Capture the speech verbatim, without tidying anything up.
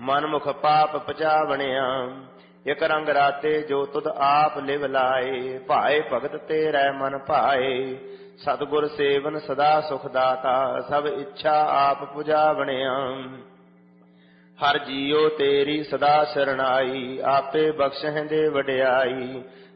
ਮਨ ਮੁਖ ਪਾਪ ਪਚਾਵਣਿਆ। ਇਕ ਰੰਗ ਰਾਤੇ ਜੋ ਤੁਧ ਆਪ ਲਿਵ ਲਾਏ, ਭਾਏ ਭਗਤ ਤੇਰੇ ਮਨ ਭਾਏ। ਸਤਿਗੁਰ ਸੇਵਨ ਸਦਾ ਸੁਖ ਦਾਤਾ, ਸਭ ਇੱਛਾ ਆਪ ਪੁਜਾਵਣਿਆ। ਹਰ ਜੀਉ ਤੇਰੀ ਸਦਾ ਸਰਣਾਈ, ਆਪੇ ਬਖਸ਼ਹਿ ਦੇ ਵਡਿਆਈ।